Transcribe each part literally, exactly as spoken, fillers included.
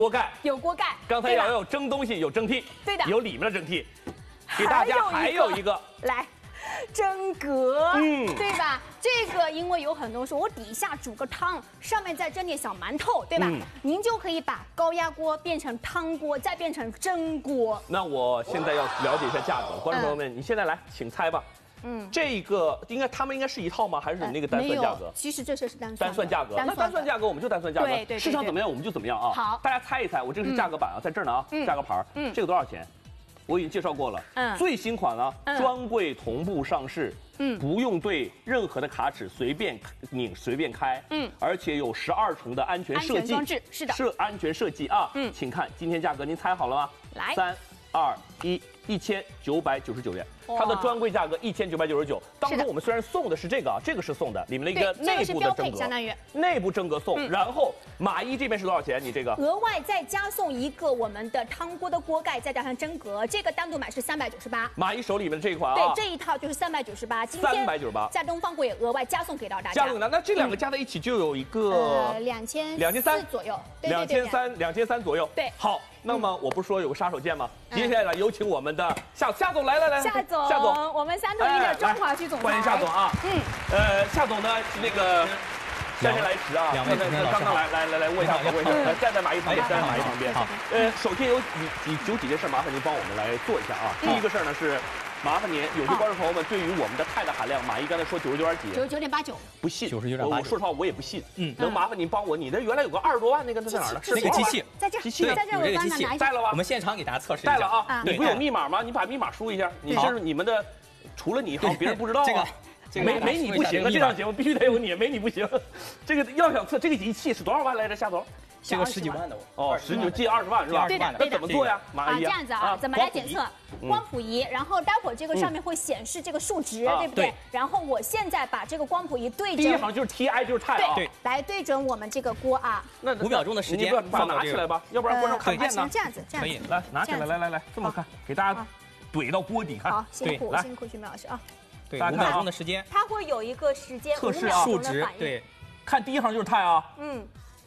锅盖， 有锅盖。 刚才要有蒸东西，有蒸屉， 对的， 有里面的蒸屉。给大家还有一个， 来。 蒸格， 嗯， 对吧？这个因为有很多人说我底下煮个汤，上面再蒸点小馒头，对吧？嗯、您就可以把高压锅变成汤锅，再变成蒸锅。 那我现在要了解一下价格，观众朋友们，嗯、你现在来，请猜吧。嗯，这个应该他们应该是一套吗？还是那个单算价格？ 呃、其实这是单算单算价格。那单算价格我们就单算价格， 对对对对市场怎么样我们就怎么样啊。 好， 大家猜一猜，我这个是价格板啊，嗯、在这儿呢啊，嗯、价格牌，嗯，这个多少钱？ 我已经介绍过了，嗯，最新款啊，嗯、专柜同步上市，嗯，不用对任何的卡尺随便拧随便开，嗯，而且有十二重的安全设计， 装置是的， 设安全设计啊，嗯，请看今天价格，您猜好了吗？ 来， 三二一，一千九百九十九元。 它的专柜价格一千九百九十九，当中我们虽然送的是这个啊，这个是送的，里面的一个内部的蒸格， 相当于内部蒸格送。嗯、然后马一这边是多少钱？你这个额外再加送一个我们的汤锅的锅盖，再加上蒸格，这个单独买是三百九十八。 马一手里面的这一款啊， 对，这一套就是三百九十八。今天三百九十八， 在东方锅也额外加送给到大家。 加送的，那这两个加在一起就有一个两千两千三左右， 两千三两千三左右。 对， 好。 那么我不是说有个杀手锏吗？接下来有请我们的夏夏总来来来， 夏总， 夏总， 我们三头一的中华区总裁， 欢迎夏总啊。嗯，呃，夏总呢那个姗姗来迟啊， 两位刚刚来来来来问一下，问一下，站在马一旁边，站在马一旁边。好，呃，首先有几几有几件事麻烦您帮我们来做一下啊。第一个事儿呢是。 麻烦您，有些观众朋友们对于我们的钛的含量，马一刚才说九十九点几， 九十九点八九， 不信， 九十九点八九。 我说实话，我也不信。嗯，能麻烦您帮我？你的原来有个二十多万那个在哪儿呢？ 是那个机器， 在这， 机器在这，我帮你拿一下。 带了吧？ 我们现场给大家测试一下。带了啊！你不有密码吗？你把密码输一下。你是你们的，除了你，好像别人不知道啊。这个没没你不行啊！这档节目必须得有你，没你不行。这个要想测这个仪器是多少万来着？夏总？ 这个十几万的哦，十九近二十万是吧？ 对的， 那怎么做呀？马一这样子啊，怎么来检测？光谱仪，然后待会儿这个上面会显示这个数值，对不对？然后我现在把这个光谱仪对准， 第一行就是 T I 就是钛啊， 对，来对准我们这个锅啊。 那五秒钟的时间， 把它拿起来吧，要不然观众看不见呢。 这样子，这样子， 可以， 来拿起来，来来来，这么看，给大家怼到锅底看。 好，辛苦辛苦徐明老师啊。 对，五秒钟的时间， 它会有一个时间测试数值，对， 看第一行就是钛啊。嗯。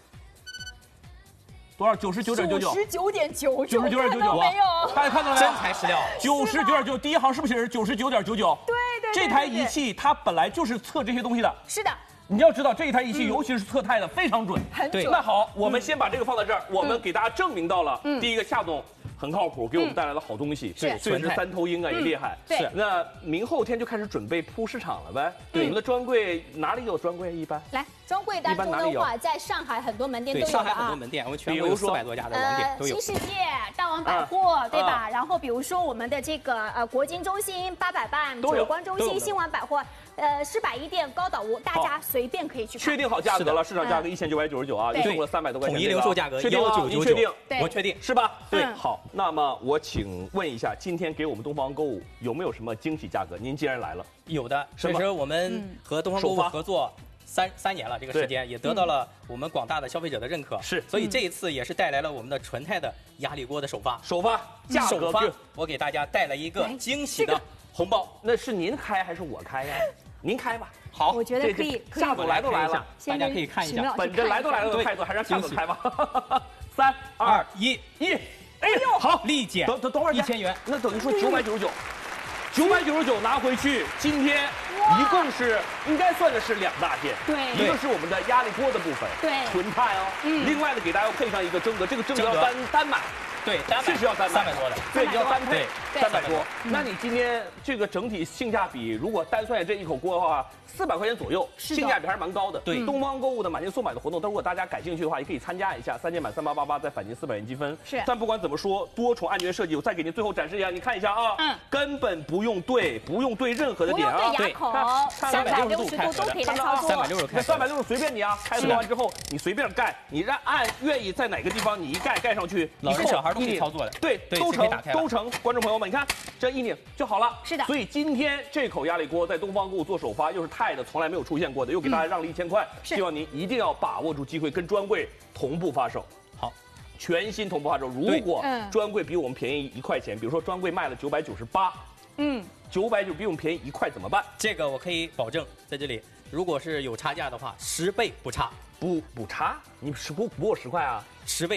多少？九十九点九九。 九十九点九九。 九十九点九九。 没有。 大家看到了没有？ 真材实料。 九十九点九，第一行是不是写着九十九点九九？ 对对。 这台仪器它本来就是测这些东西的。 是的。 你要知道这一台仪器，尤其是测钛的，非常准。 很准。 那好，我们先把这个放在这儿，我们给大家证明到了。第一个，夏总很靠谱，给我们带来了好东西。 是。 虽然是三头鹰啊，也厉害。 是。 那明后天就开始准备铺市场了呗？对。你们的专柜哪里有专柜？一般。 来。 专柜当中的话，在上海很多门店都有啊。 上海很多门店，我们全国有四百多家的网店都有。 新世界、大王百货，对吧？然后比如说我们的这个呃国金中心、八百伴、久光中心、新丸百货，呃施百一店、高岛屋，大家随便可以去看。 确定好价格了，市场价格一千九百九十九啊，一送了三百多块钱。 统一零售价格确定幺九九九。 确定， 我确定是吧？对，好。那么我请问一下，今天给我们东方购物有没有什么惊喜价格？您既然来了， 有的。其实我们和东方购物合作。 三三年了，这个时间也得到了我们广大的消费者的认可。是，所以这一次也是带来了我们的纯钛的压力锅的首发。 首发，价格， 我给大家带来一个惊喜的红包。 那是您开还是我开呀？您开吧。 好， 我觉得可以。 夏总来都来了， 大家可以看一下。 本着来都来了的态度，还是让夏总开吧。三二一， 一，哎呦，好， 立减， 等等多少钱？ 一千元， 那等于说九百九十九。 九百九十九拿回去，今天一共是应该算的是两大件， 对， 一个是我们的压力锅的部分， 对， 纯钛哦，嗯，另外呢给大家配上一个蒸格，这个蒸格要单单买， 对，单买这是要单买三百多的， 对，你要单配三百多。 嗯那你今天这个整体性价比，如果单算这一口锅的话，四百块钱左右，性价比还是蛮高的。对，东方购物的满减送买的活动，如果大家感兴趣的话，也可以参加一下，三件满三八八八，再返金四百元积分。 是， 但不管怎么说，多重安全设计，我再给您最后展示一下，你看一下啊，嗯，根本不用对，不用对任何的点啊， 对，三百六十度都可以来操作， 三百六十开， 三百六十随便你啊，开锁完之后你随便盖，你让按愿意在哪个地方你一盖盖上去， 老人小孩都可以操作的， 对，都成都成。观众朋友们，你看这一拧就好了。 是的， 所以今天这口压力锅在东方购物做首发，又是钛的，从来没有出现过的，又给大家让了一千块，希望您一定要把握住机会，跟专柜同步发售。 好， 全新同步发售。如果专柜比我们便宜一块钱，比如说专柜卖了九百九十八，嗯，九百九比我们便宜一块怎么办？ 这个我可以保证，在这里，如果是有差价的话，十倍不差， 不不差，你十不不我十块啊， 十倍。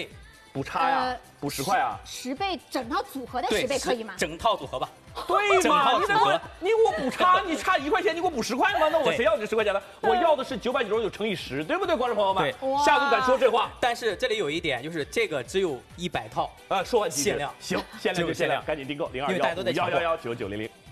补差呀，补十块啊， 十倍整套组合的十倍可以吗？ 整套组合吧。 对嘛？ 你给我， 你给我补差，你差一块钱，你给我补十块吗？那我谁要你十块钱呢？我要的是九百九十九乘以十，对不对，观众朋友们？ 对， 下次敢说这话。 但是这里有一点，就是这个只有一百套啊，说完限量， 行，限量就限量，赶紧订购零二幺五幺幺幺九九零零。